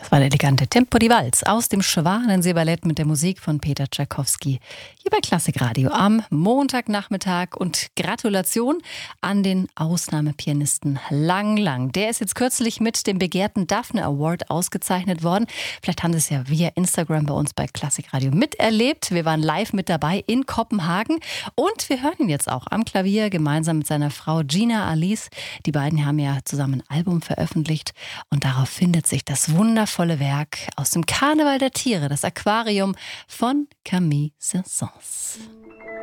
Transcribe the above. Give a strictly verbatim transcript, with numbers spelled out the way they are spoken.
Das war der elegante Tempo di Valz aus dem Schwanensee-Ballett mit der Musik von Peter Tschaikowski. Hier bei Klassikradio am Montagnachmittag. Und Gratulation an den Ausnahmepianisten Lang Lang. Der ist jetzt kürzlich mit dem begehrten Daphne Award ausgezeichnet worden. Vielleicht haben Sie es ja via Instagram bei uns bei Klassikradio miterlebt. Wir waren live mit dabei in Kopenhagen. Und wir hören ihn jetzt auch am Klavier gemeinsam mit seiner Frau Gina Alice. Die beiden haben ja zusammen ein Album veröffentlicht. Und darauf findet sich das wundervolle Werk aus dem Karneval der Tiere, das Aquarium von Camille Saint-Saëns.